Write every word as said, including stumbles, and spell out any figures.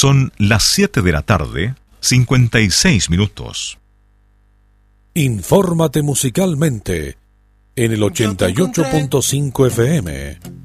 Son las siete de la tarde, cincuenta y seis minutos. Infórmate musicalmente en el ochenta y ocho punto cinco F M.